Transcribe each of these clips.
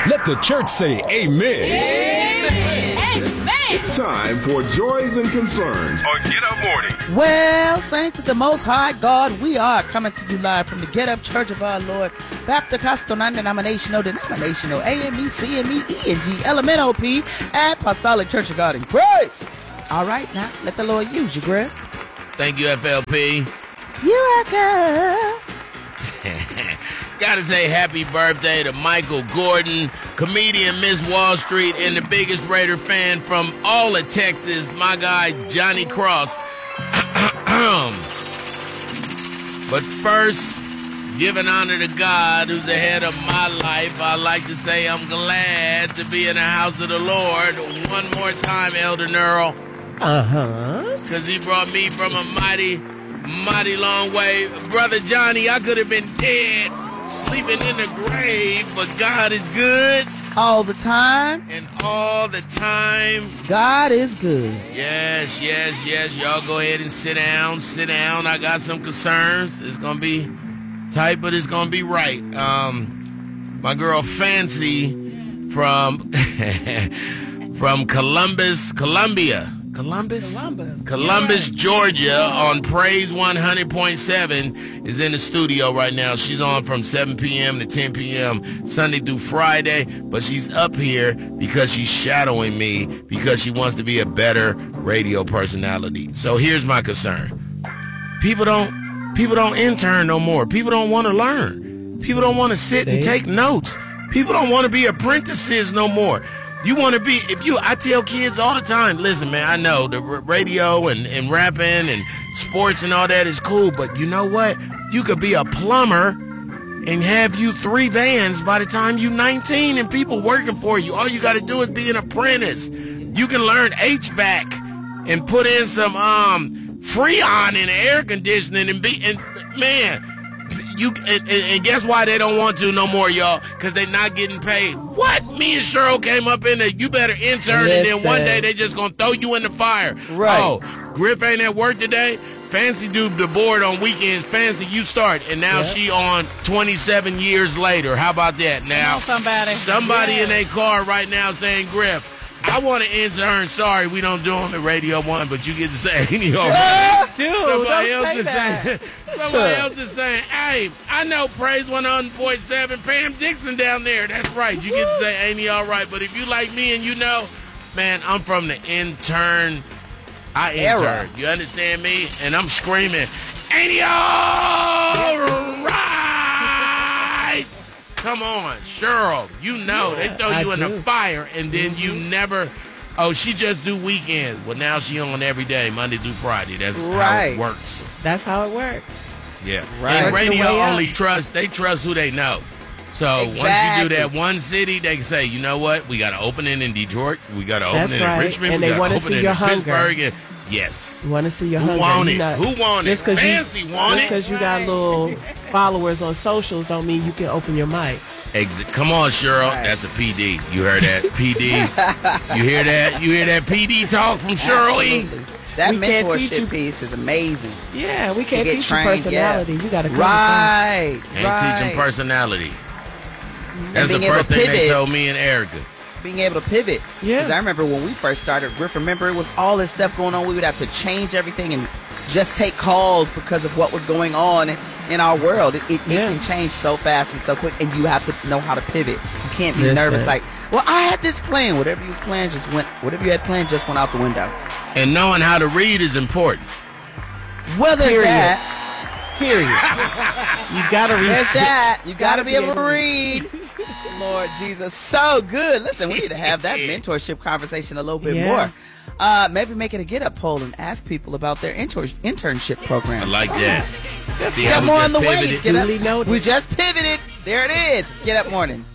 Let the church say amen. Amen. Amen. It's time for Joys and Concerns on Get Up Morning. Well, saints of the Most High God, we are coming to you live from the Get Up Church of our Lord, Baptist non-denominational, AME, CME, ENG, LMNOP, Apostolic Church of God in Christ. All right, now, let the Lord use you, Greg. Thank you, FLP. You are good. Gotta say happy birthday to Michael Gordon, comedian Miss Wall Street, and the biggest Raider fan from all of Texas, my guy Johnny Cross. But first, giving honor to God, who's the head of my life, I'd like to say I'm glad to be in the house of the Lord one more time, Elder Neural. Because he brought me from a mighty long way. Brother Johnny, I could have been dead, sleeping in the grave, but God is good. All the time. And all the time. God is good. Yes. Y'all go ahead and sit down. I got some concerns. It's going to be tight, but it's going to be right. My girl Fancy from Columbus, Georgia on Praise 100.7 is in the studio right now. She's on from 7 p.m. to 10 p.m. Sunday through Friday, but she's up here because she's shadowing me because she wants to be a better radio personality. So here's my concern. People don't intern no more. People don't want to learn. People don't want to sit and take notes. People don't want to be apprentices no more. You want to be, I tell kids all the time, listen, man, I know the radio and rapping and sports and all that is cool, but you know what? You could be a plumber and have you 3 vans by the time you're 19 and people working for you. All you got to do is be an apprentice. You can learn HVAC and put in some Freon in the air conditioning and man, and guess why they don't want to no more, y'all? Because they're not getting paid. What? Me and Cheryl came up in there. You better intern, and then one day they just going to throw you in the fire. Right. Oh, Griff ain't at work today? Fancy do the board on weekends. Fancy, you start. And now she on 27 years later. How about that now? Somebody in their car right now saying, Griff, I want to intern. Sorry, we don't do them at Radio 1, but you get to say somebody else is saying, hey, I know Praise 100.7, Pam Dixon down there. That's right. You get to say, ain't he all right? But if you like me and you know, man, I'm from the intern. I intern. You understand me? And I'm screaming, ain't he all right? Come on, Cheryl, you know, they throw you in the fire and then you never, she just do weekends. Well, now she on every day, Monday through Friday. That's how it works. That's how it works. Yeah. Right. And radio only trust who they know. So once you do that one city, they can say, you know what, we got to open it in Detroit, we got to open it in Richmond, and we they got to open it in Pittsburgh. And yes. You want to see your Who hunger. Want it? Who want it? Fancy want it. Just because you got little followers on socials don't mean you can open your mic. Come on, Cheryl. Right. That's a PD. You heard that? PD. You hear that? You hear that PD talk from Shirley? That mentorship piece is amazing. Yeah, we can't teach you personality. You got to come. Right. Ain't teaching personality. That's the first thing they told me and Erica. Being able to pivot. Yeah. Because I remember when we first started, Griff, remember it was all this stuff going on. We would have to change everything and just take calls because of what was going on in our world. It can change so fast and so quick, and you have to know how to pivot. You can't be nervous like, well, I had this plan. Whatever you had planned just went out the window. And knowing how to read is important. Whether that, period. You gotta read. There's that. You gotta be able to read. Lord Jesus, so good. Listen, we need to have that mentorship conversation a little bit more. Maybe make it a get-up poll and ask people about their internship program. I like that. See how more on the way. We just pivoted. There it is. Get Up Mornings.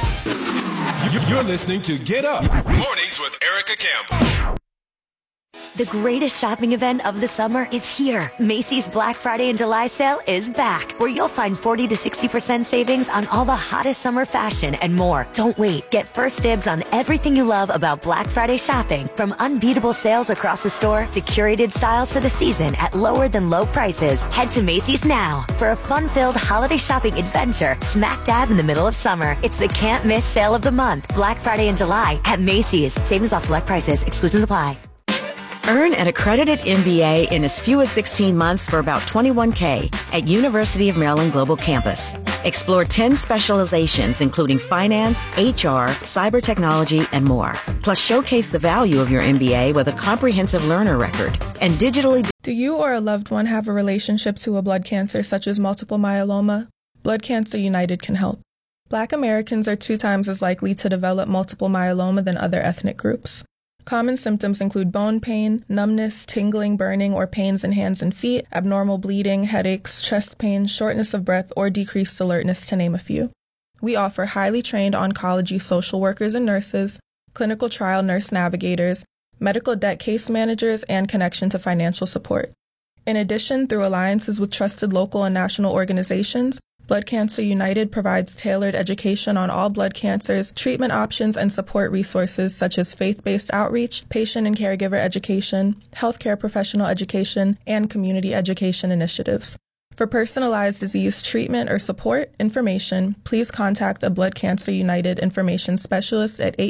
You're listening to Get Up Mornings with Erica Campbell. The greatest shopping event of the summer is here. Macy's Black Friday and July sale is back, where you'll find 40 to 60% savings on all the hottest summer fashion and more. Don't wait. Get first dibs on everything you love about Black Friday shopping, from unbeatable sales across the store to curated styles for the season at lower than low prices. Head to Macy's now for a fun-filled holiday shopping adventure smack dab in the middle of summer. It's the can't miss sale of the month, Black Friday and July at Macy's. Savings off select prices. Exclusions apply. Earn an accredited MBA in as few as 16 months for about $21K at University of Maryland Global Campus. Explore 10 specializations, including finance, HR, cyber technology, and more. Plus, showcase the value of your MBA with a comprehensive learner record and digitally. Do you or a loved one have a relationship to a blood cancer such as multiple myeloma? Blood Cancer United can help. Black Americans are 2 times as likely to develop multiple myeloma than other ethnic groups. Common symptoms include bone pain, numbness, tingling, burning, or pains in hands and feet, abnormal bleeding, headaches, chest pain, shortness of breath, or decreased alertness, to name a few. We offer highly trained oncology social workers and nurses, clinical trial nurse navigators, medical debt case managers, and connection to financial support. In addition, through alliances with trusted local and national organizations, Blood Cancer United provides tailored education on all blood cancers, treatment options, and support resources such as faith-based outreach, patient and caregiver education, healthcare professional education, and community education initiatives. For personalized disease treatment or support information, please contact a Blood Cancer United information specialist at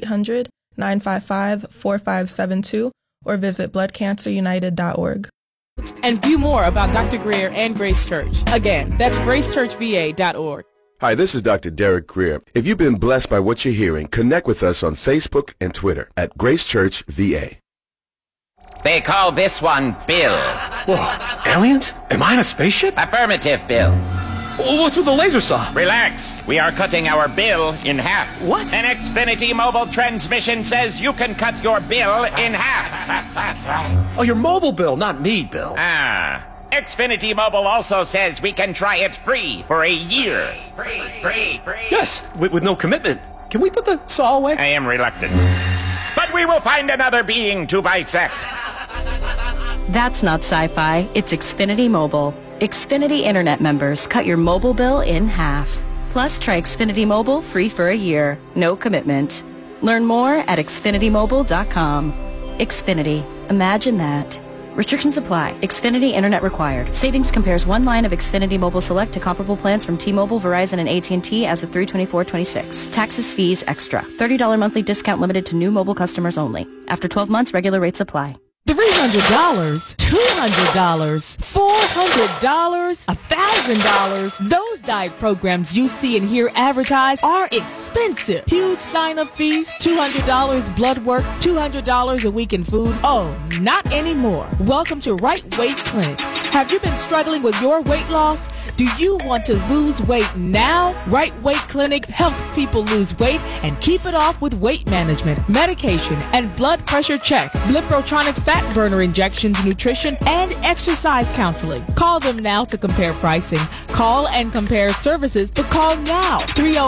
800-955-4572 or visit bloodcancerunited.org. And view more about Dr. Greer and Grace Church. Again, that's gracechurchva.org. Hi, this is Dr. Derek Greer. If you've been blessed by what you're hearing, connect with us on Facebook and Twitter at Grace Church VA. They call this one Bill. Whoa, aliens? Am I in a spaceship? Affirmative, Bill. What's with the laser saw? Relax. We are cutting our bill in half. What? An Xfinity mobile transmission says you can cut your bill in half. Oh, your mobile bill, not me, Bill. Xfinity Mobile also says we can try it free for a year. Free. Yes, with no commitment. Can we put the saw away? I am reluctant. But we will find another being to bisect. That's not sci-fi. It's Xfinity Mobile. Xfinity Internet members cut your mobile bill in half. Plus, try Xfinity Mobile free for a year. No commitment. Learn more at xfinitymobile.com. Xfinity. Imagine that. Restrictions apply. Xfinity Internet required. Savings compares one line of Xfinity Mobile Select to comparable plans from T-Mobile, Verizon, and AT&T as of 3/24/26. Taxes, fees, extra. $30 monthly discount limited to new mobile customers only. After 12 months, regular rates apply. $300, $200, $400, $1,000. Those diet programs you see and hear advertised are expensive. Huge sign-up fees, $200 blood work, $200 a week in food. Oh, not anymore. Welcome to Right Weight Clinic. Have you been struggling with your weight loss? Do you want to lose weight now? Right Weight Clinic helps people lose weight and keep it off with weight management, medication, and blood pressure check, Bliprotronic fat burner injections, nutrition, and exercise counseling. Call them now to compare pricing. Call and compare services, but call now.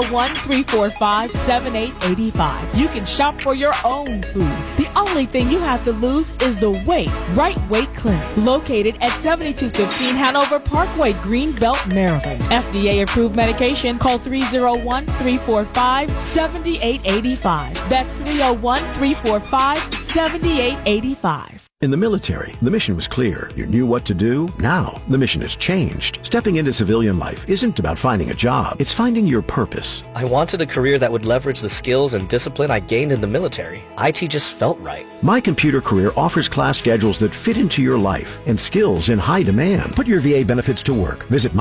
301-345-7885. You can shop for your own food. The only thing you have to lose is the weight. Right Weight Clinic, located at 7215 Hanover Parkway, Greenbelt, Maryland. FDA approved medication. Call 301-345-7885. That's 301-345-7885. In the military, the mission was clear. You knew what to do. Now, the mission has changed. Stepping into civilian life isn't about finding a job. It's finding your purpose. I wanted a career that would leverage the skills and discipline I gained in the military. IT just felt right. My Computer Career offers class schedules that fit into your life and skills in high demand. Put your VA benefits to work. Visit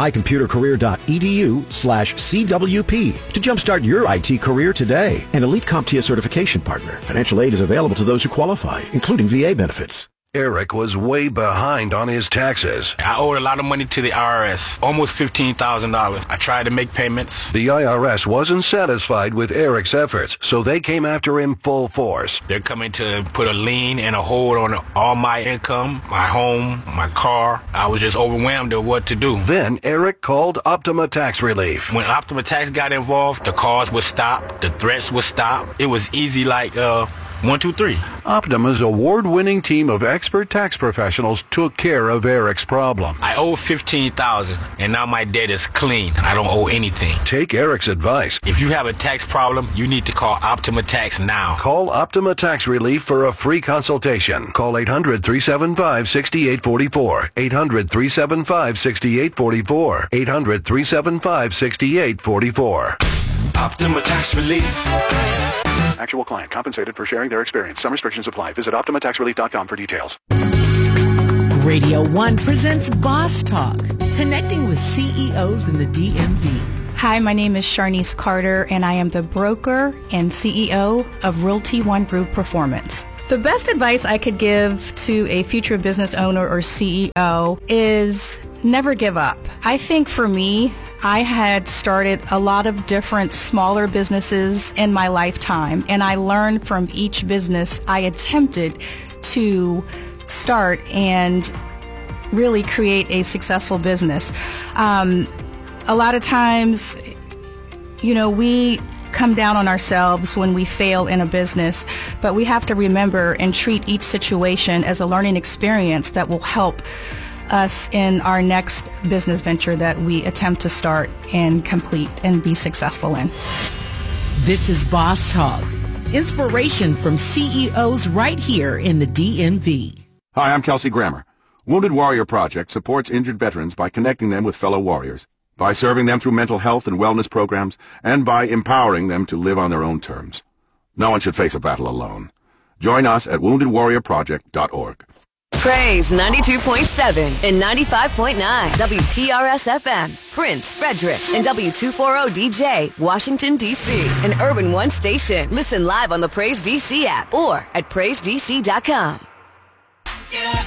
mycomputercareer.edu/CWP to jumpstart your IT career today. An elite CompTIA certification partner. Financial aid is available to those who qualify, including VA benefits. Eric was way behind on his taxes. I owed a lot of money to the IRS, almost $15,000. I tried to make payments. The IRS wasn't satisfied with Eric's efforts, so they came after him full force. They're coming to put a lien and a hold on all my income, my home, my car. I was just overwhelmed at what to do. Then Eric called Optima Tax Relief. When Optima Tax got involved, the calls would stop, the threats would stop. It was easy like 1, 2, 3. Optima's award-winning team of expert tax professionals took care of Eric's problem. I owe $15,000, and now my debt is clean. I don't owe anything. Take Eric's advice. If you have a tax problem, you need to call Optima Tax now. Call Optima Tax Relief for a free consultation. Call 800-375-6844. 800-375-6844. 800-375-6844. Optima Tax Relief. Actual client compensated for sharing their experience. Some restrictions apply. Visit OptimaTaxRelief.com for details. Radio 1 presents Boss Talk, connecting with CEOs in the DMV. Hi, my name is Sharnice Carter, and I am the broker and CEO of Realty One Group Performance. The best advice I could give to a future business owner or CEO is never give up. I think for me, I had started a lot of different smaller businesses in my lifetime, and I learned from each business I attempted to start and really create a successful business. A lot of times, we come down on ourselves when we fail in a business, but we have to remember and treat each situation as a learning experience that will help us in our next business venture that we attempt to start and complete and be successful in. This is Boss Talk, inspiration from CEOs right here in the DMV. Hi, I'm Kelsey Grammer. Wounded Warrior Project supports injured veterans by connecting them with fellow warriors, by serving them through mental health and wellness programs, and by empowering them to live on their own terms. No one should face a battle alone. Join us at woundedwarriorproject.org. Praise 92.7 and 95.9 WPRS-FM, Prince, Frederick, and W240DJ, Washington, D.C., an Urban One station. Listen live on the Praise DC app or at PraiseDC.com. Get up.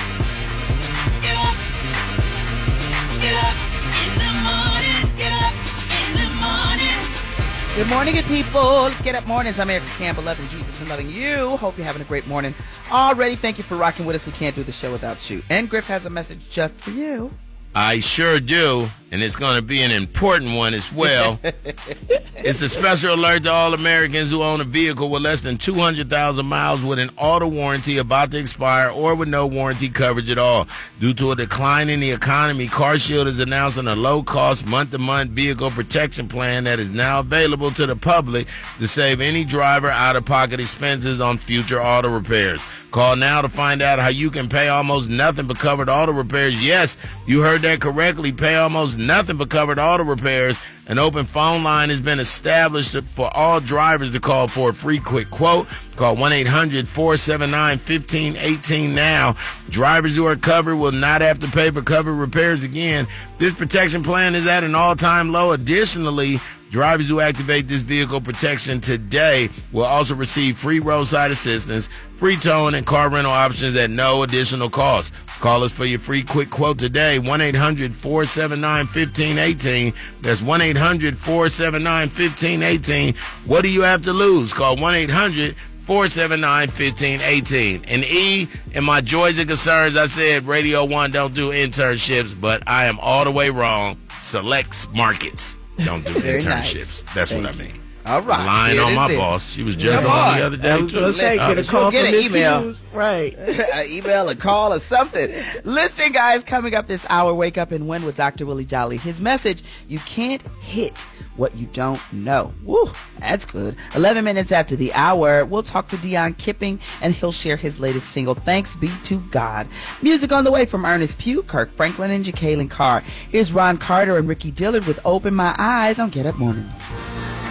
Get up. Get up in the morning. Get up in the morning. Good morning, good people. Let's get up mornings. I'm Erica Campbell, loving Jesus and loving you. Hope you're having a great morning already. Thank you for rocking with us. We can't do the show without you. And Griff has a message just for you. I sure do, and it's going to be an important one as well. It's a special alert to all Americans who own a vehicle with less than 200,000 miles with an auto warranty about to expire or with no warranty coverage at all. Due to a decline in the economy, CarShield is announcing a low-cost month-to-month vehicle protection plan that is now available to the public to save any driver out-of-pocket expenses on future auto repairs. Call now to find out how you can pay almost nothing for covered auto repairs. Yes, you heard that correctly. Pay almost nothing for covered auto repairs. An open phone line has been established for all drivers to call for a free quick quote. Call 1-800-479-1518 now. Drivers who are covered will not have to pay for covered repairs again. This protection plan is at an all-time low. Additionally, drivers who activate this vehicle protection today will also receive free roadside assistance, free towing, and car rental options at no additional cost. Call us for your free quick quote today, 1-800-479-1518. That's 1-800-479-1518. What do you have to lose? Call 1-800-479-1518. And E, in my joys and concerns, I said Radio 1 don't do internships, but I am all the way wrong. Select markets don't do internships. Nice. That's Thank what I mean. All right. I'm lying on my boss. She was just on the other day. I was going to say, get a call from Ms. Hughes. Right. An email, a call, or something. Listen, guys, coming up this hour, Wake Up and Win with Dr. Willie Jolly. His message, you can't hit what you don't know. Woo, that's good. 11 minutes after the hour, we'll talk to Dion Kipping, and he'll share his latest single, Thanks Be to God. Music on the way from Ernest Pugh, Kirk Franklin, and Jacqueline Carr. Here's Ron Carter and Ricky Dillard with Open My Eyes on Get Up Mornings.